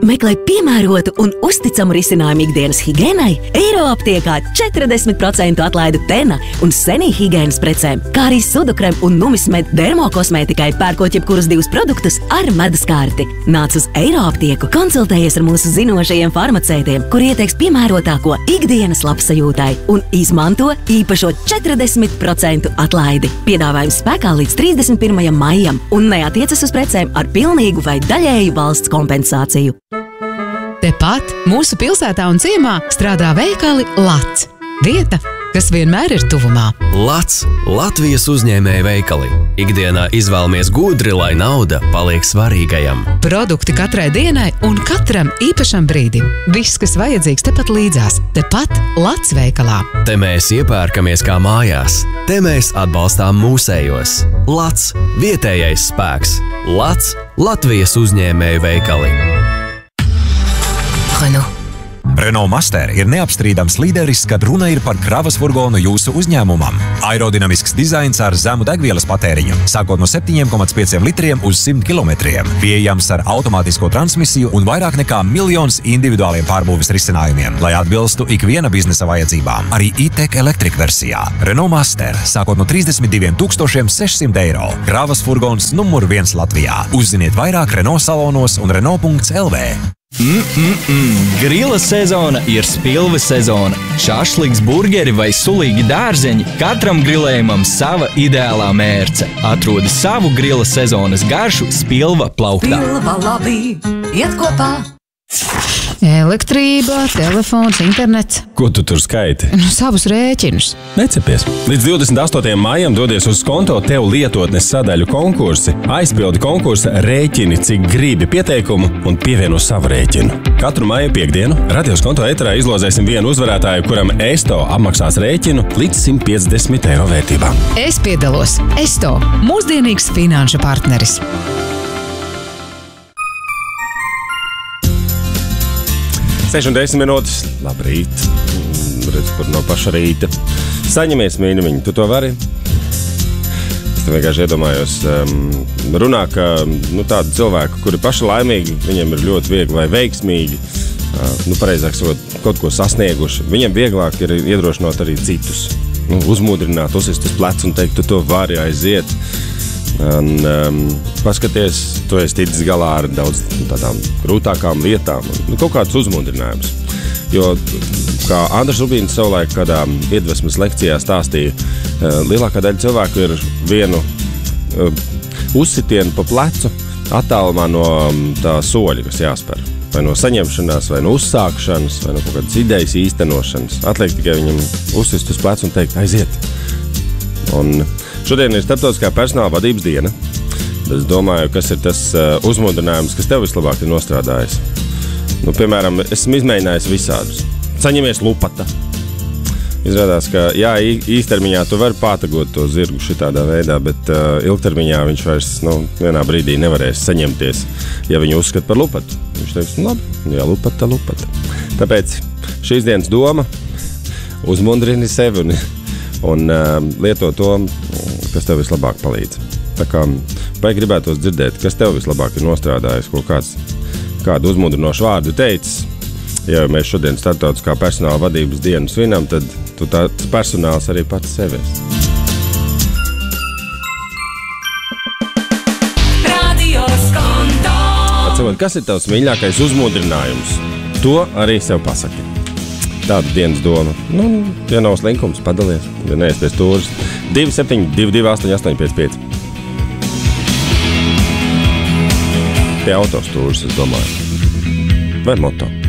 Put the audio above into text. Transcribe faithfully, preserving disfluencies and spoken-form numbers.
Meklē piemērotu un uzticamu risinājumu ikdienas higēnai? Eiroaptiekā četrdesmit procentu atlaidi Tena un Senī higēnas precēm, kā arī Sudukrem un Numismed dermokosmētikai, pērkot jebkurus divus produktus ar medus karti. Nāc uz Eiroaptieku, konsultējies ar mūsu zinošajiem farmacētiem, kur ieteiks piemērotāko ikdienas labsajūtai un izmanto īpašo četrdesmit procentu atlaidi. Piedāvājums spēkā līdz trīsdesmit pirmajam maijam un neatiecas uz precēm ar pilnīgu vai daļēju valsts kompensāciju. Tepat mūsu pilsētā un ciemā strādā veikali Lats. Vieta, kas vienmēr ir tuvumā. Lats – Latvijas uzņēmēja veikali. Ikdienā izvēlamies gudri, lai nauda paliek svarīgajam. Produkti katrai dienai un katram īpašam brīdim. Viss, kas vajadzīgs tepat līdzās. Tepat Lats veikalā. Te mēs iepērkamies kā mājās. Te mēs atbalstām mūsējos. Lats – vietējais spēks. Lats – Latvijas uzņēmēja veikali. Renault. Renault Master ir neapstrīdams līderis, kad runa ir par kravas furgonu jūsu uzņēmumam. Aerodinamisks dizains ar zemu degvielas patēriņu, sākot no septiņiem komats pieciem litriem uz simt kilometriem. Pieejams ar automātisko transmisiju un vairāk nekā miljons individuāliem pārbūves risinājumiem, lai atbilstu ikviena biznesa vajadzībām. Arī e-tech elektrika versijā. Renault Master, sākot no trīsdesmit diviem tūkstošiem sešsimt eiro. Kravas furgons numur viens Latvijā. Uzziniet vairāk Renault salonos un Renault punkts L V. Mm-mm-mm. Grila sezona ir spilve sezona. Šašliks, burgeri vai sulīgi dārzeņi, katram grilējumam sava ideālā mērce. Atrodi savu grila sezonas garšu spilva plauktā. Pilva labi, iet kopā. Elektrība, telefons, internets. Ko tu tur skaiti? Nu, savus rēķinus. Necepies. Līdz divdesmit astotajam maijam dodies uz konto tev lietotnes sadaļu konkursi. Aizpildi konkursa rēķini, cik gribi pieteikumu un pievieno savu rēķinu. Katru maija piekdienu radios konto eterā izlozēsim vienu uzvarētāju, kuram Esto apmaksās rēķinu līdz simt piecdesmit eiro vērtībā. Es piedalos. Esto – mūsdienīgs finanšu partneris. seši un desmit minūtes. Labrīt. Redz, par no paša rīta. Saņemies, mīļumiņi. Tu to vari? Es te vienkārši iedomājos um, runā, ka nu, tādu cilvēku, kuri paši laimīgi, viņiem ir ļoti viegli vai veiksmīgi, uh, nu, pareizāk sakot, kaut ko sasnieguši. Viņiem vieglāk ir iedrošināt arī citus. Nu, uzmūdrināt, uzsist uz plecu un teikt, tu to vari aiziet. Un, um, paskaties, tu esi ticis galā ar daudz tādām grūtākām lietām, nu, kaut kādus uzmundrinājumus. Jo, kā Andris Rubīns savulaik kādā iedvesmas lekcijā stāstīja, uh, lielākā daļa cilvēku ir vienu uh, uzsitienu pa plecu attālumā no um, tā soļa, kas jāspēr. Vai no saņemšanās, vai no uzsākšanas, vai no kaut kādas idejas īstenošanas. Atliek tikai viņam uzsist uz plecu un teikt, aiziet. Un šodien ir starptautiskā personāla vadības diena. Es domāju, kas ir tas uh, uzmundrinājums, kas tev vislabāk ir nostrādājis. Nu, piemēram, esmu izmēģinājis visādus. Saņemies lupata. Izrādās, ka jā, īstermiņā tu vari pātagot to zirgu šitādā veidā, bet uh, ilgtermiņā viņš vairs nu, vienā brīdī nevarēs saņemties, ja viņu uzskata par lupatu. Viņš teiks, nu labi, jā, lupata, lupata. Tāpēc šīs dienas doma uzmundrini sevi un un uh, lieto to, kas tev vislabāk palīdz. Tā kā vai gribētos dzirdēt, kas tev vislabāk ir nostrādājis, ko kāds, kādu uzmundrinošu vārdu teicis. Ja mēs šodien starptautiskā personāla vadības dienu svinam, tad tu tāds personāls arī pats sevies. Atcīmot, kas ir tavs mīļākais uzmundrinājums? To arī sev pasaki. Tāda dienas doma. Nu, ja nav slinkums, padalies. Ja neesi pēc stūras. divi septiņi divi divi astoņi astoņi pieci pieci. Pie autostūras, es domāju. Vai moto.